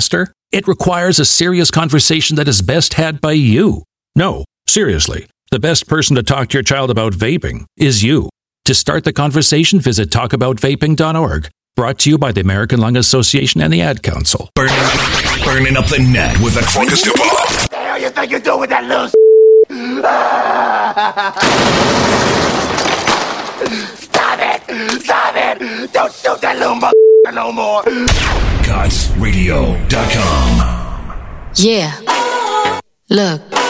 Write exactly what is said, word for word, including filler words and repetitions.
faster? It requires a serious conversation that is best had by you. No, seriously, the best person to talk to your child about vaping is you. To start the conversation, visit talk about vaping dot org. Brought to you by the American Lung Association and the Ad Council. Burning, burning up the net with the Crocus Depot. What the hell you think you're doing with that little Stop it! Stop it! Don't shoot that little mother no more! Gods Radio dot com. Yeah. Look.